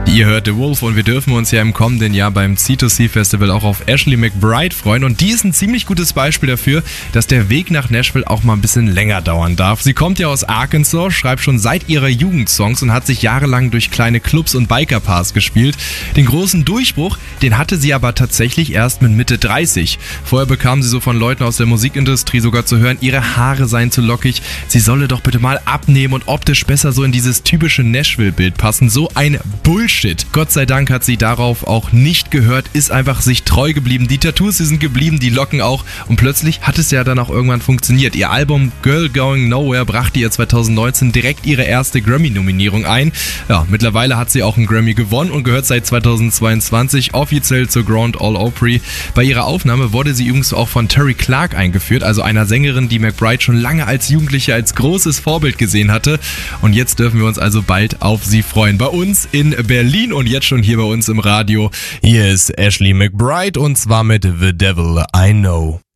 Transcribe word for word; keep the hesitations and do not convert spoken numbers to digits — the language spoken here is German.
Ihr hört The Wolf und wir dürfen uns ja im kommenden Jahr beim C zwei C Festival auch auf Ashley McBryde freuen. Und die ist ein ziemlich gutes Beispiel dafür, dass der Weg nach Nashville auch mal ein bisschen länger dauern darf. Sie kommt ja aus Arkansas, schreibt schon seit ihrer Jugend Songs und hat sich jahrelang durch kleine Clubs und Bikerpars gespielt. Den großen Durchbruch, den hatte sie aber tatsächlich erst mit Mitte dreißig. Vorher bekam sie so von Leuten aus der Musikindustrie sogar zu hören, ihre Haare seien zu lockig, sie solle doch bitte mal abnehmen und optisch besser so in dieses typische Nashville-Bild passen. So ein Bullshit. Gott sei Dank hat sie darauf auch nicht gehört, ist einfach sich treu geblieben. Die Tattoos, die sind geblieben, die Locken auch. Und plötzlich hat es ja dann auch irgendwann funktioniert. Ihr Album Girl Going Nowhere brachte ihr zwanzig neunzehn direkt ihre erste Grammy-Nominierung ein. Ja, mittlerweile hat sie auch einen Grammy gewonnen und gehört seit zweitausendzweiundzwanzig offiziell zur Grand Ole Opry. Bei ihrer Aufnahme wurde sie übrigens auch von Terri Clark eingeführt, also einer Sängerin, die McBryde schon lange als Jugendliche als großes Vorbild gesehen hatte. Und jetzt dürfen wir uns also bald auf sie freuen. Bei uns in Berlin und jetzt schon hier bei uns im Radio. Hier ist Ashley McBryde und zwar mit The Devil I Know.